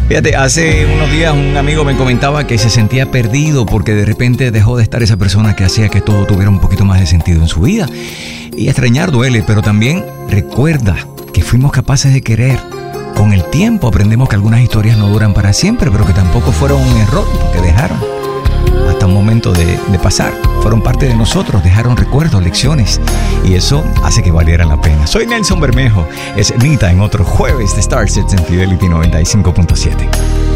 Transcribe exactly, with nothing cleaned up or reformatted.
Fíjate, hace unos días un amigo me comentaba que se sentía perdido porque de repente dejó de estar esa persona que hacía que todo tuviera un poquito más de sentido en su vida. Y extrañar duele, pero también recuerda que fuimos capaces de querer. Con el tiempo aprendemos que algunas historias no duran para siempre, pero que tampoco fueron un error porque dejaron hasta un momento de, de pasar. Fueron parte de nosotros, dejaron recuerdos, lecciones, y eso hace que valieran la pena. Soy Nelson Bermejo, es Nita en otro jueves de Star Sets en Fidelity noventa y cinco punto siete.